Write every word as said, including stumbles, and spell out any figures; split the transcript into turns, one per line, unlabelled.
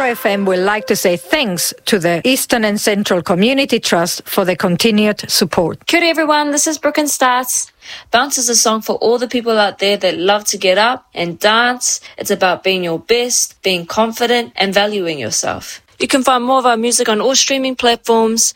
F M would like to say thanks to the Eastern and Central Community Trust for their continued support.
Kia ora everyone, this is Brooke and Stats. Bounce is a song for all the people out there that love to get up and dance. It's about being your best, being confident and valuing yourself. You can find more of our music on all streaming platforms.